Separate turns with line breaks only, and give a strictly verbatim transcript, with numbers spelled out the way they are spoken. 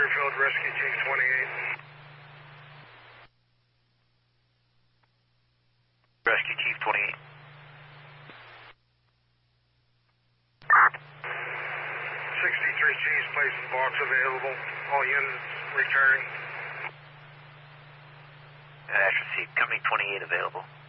Clearfield, Rescue Chief twenty-eight.
Rescue Chief twenty-eight.
sixty-three Chiefs, placing box available. All units returning.
Uh, Asher C, coming twenty-eight available.